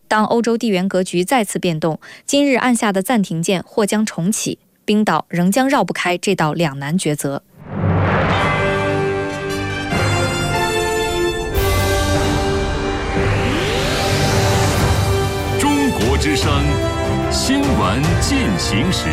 当欧洲地缘格局再次变动，今日按下的暂停键或将重启，冰岛仍将绕不开这道两难抉择。 中国之声新闻进行时。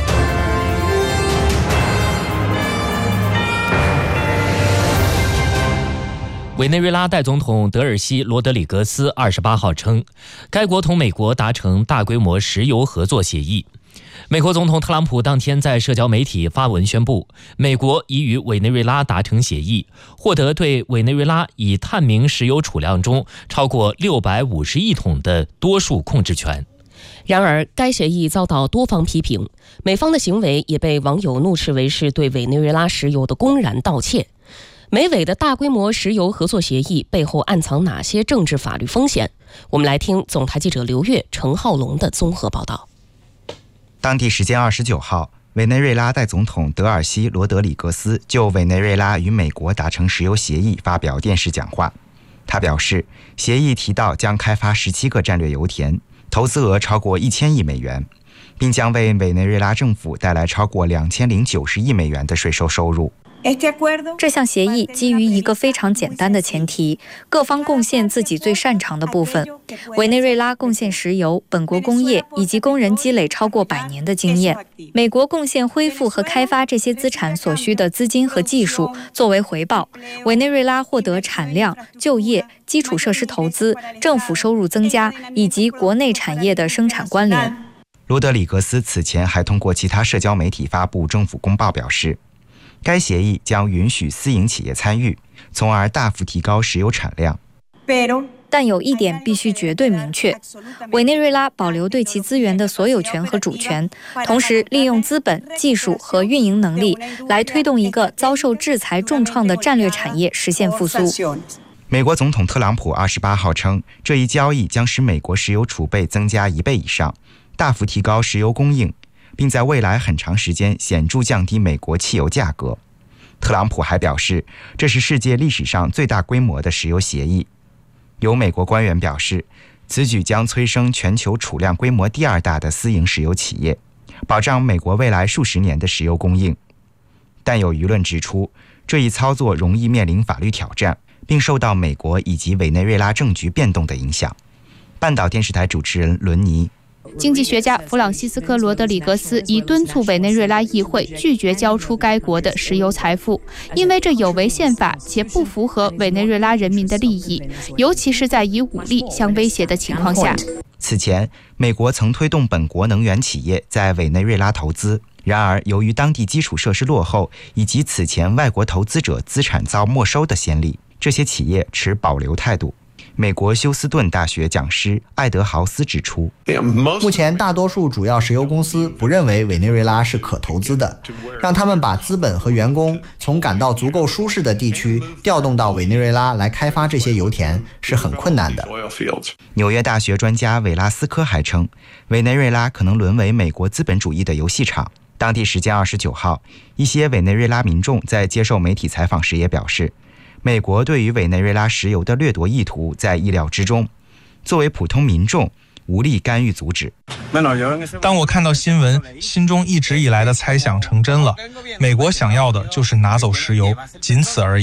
委内瑞拉代总统德尔西·罗德里格斯28号称，该国同美国达成大规模石油合作协议。美国总统特朗普当天在社交媒体发文宣布，美国已与委内瑞拉达成协议，获得对委内瑞拉已探明石油储量中超过650亿桶的多数控制权。 然而，该协议遭到多方批评，美方的行为也被网友怒斥为是对委内瑞拉石油的公然盗窃。美委的大规模石油合作协议背后暗藏哪些政治法律风险？我们来听总台记者刘越、程浩龙的综合报道。 当地时间29号，委内瑞拉代总统德尔西·罗德里格斯就委内瑞拉与美国达成石油协议发表电视讲话。他表示，协议提到将开发17个战略油田，投资额超过1000亿美元，并将为委内瑞拉政府带来超过2090亿美元的税收收入。 这项协议基于一个非常简单的前提，各方贡献自己最擅长的部分。委内瑞拉贡献石油、本国工业以及工人积累超过100年的经验，美国贡献恢复和开发这些资产所需的资金和技术。作为回报，委内瑞拉获得产量、就业、基础设施投资、政府收入增加以及国内产业的生产关联。 罗德里格斯此前还通过其他社交媒体发布政府公报，表示该协议将允许私营企业参与，从而大幅提高石油产量。 但有一点必须绝对明确，委内瑞拉保留对其资源的所有权和主权，同时利用资本、技术和运营能力来推动一个遭受制裁重创的战略产业实现复苏。 美国总统特朗普28号称，这一交易将使美国石油储备增加1倍以上，大幅提高石油供应，并在未来很长时间显著降低美国汽油价格。特朗普还表示，这是世界历史上最大规模的石油协议。有美国官员表示，此举将催生全球储量规模第2大的私营石油企业，保障美国未来数十年的石油供应。但有舆论指出，这一操作容易面临法律挑战，并受到美国以及委内瑞拉政局变动的影响。半岛电视台主持人伦尼。 经济学家弗朗西斯科·罗德里格斯已敦促委内瑞拉议会拒绝交出该国的石油财富，因为这有违宪法且不符合委内瑞拉人民的利益，尤其是在以武力相威胁的情况下。 此前，美国曾推动本国能源企业在委内瑞拉投资，然而由于当地基础设施落后，以及此前外国投资者资产遭没收的先例，这些企业持保留态度。美国休斯顿大学讲师艾德豪斯指出， 目前大多数主要石油公司不认为委内瑞拉是可投资的，让他们把资本和员工从感到足够舒适的地区调动到委内瑞拉来开发这些油田是很困难的。 纽约大学专家韦拉斯科还称，委内瑞拉可能沦为美国资本主义的游戏场。当地时间29号，一些委内瑞拉民众在接受媒体采访时也表示，美国对于委内瑞拉石油的掠夺意图在意料之中，作为普通民众无力干预阻止。 当我看到新闻，心中一直以来的猜想成真了，美国想要的就是拿走石油，仅此而已。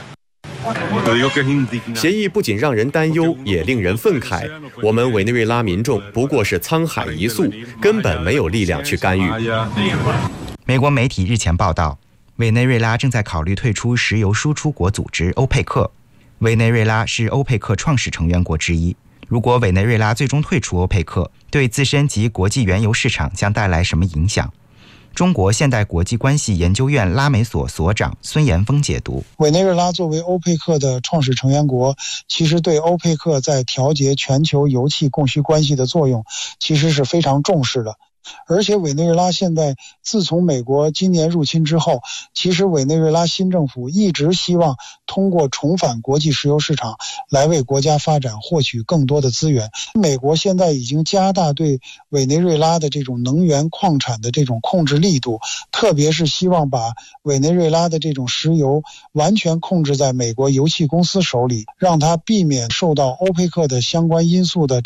协议不仅让人担忧，也令人愤慨。我们委内瑞拉民众不过是沧海一粟，根本没有力量去干预。 美国媒体日前报道，委内瑞拉正在考虑退出石油输出国组织欧佩克。委内瑞拉是欧佩克创始成员国之一。如果委内瑞拉最终退出欧佩克，对自身及国际原油市场将带来什么影响？中国现代国际关系研究院拉美所所长孙延峰解读， 委内瑞拉作为欧佩克的创始成员国，其实对欧佩克在调节全球油气供需关系的作用其实是非常重视的。而且委内瑞拉现在自从美国今年入侵之后，其实委内瑞拉新政府一直希望通过重返国际石油市场来为国家发展获取更多的资源。美国现在已经加大对委内瑞拉的这种能源矿产的这种控制力度，特别是希望把委内瑞拉的这种石油完全控制在美国油气公司手里，让它避免受到欧佩克的相关因素的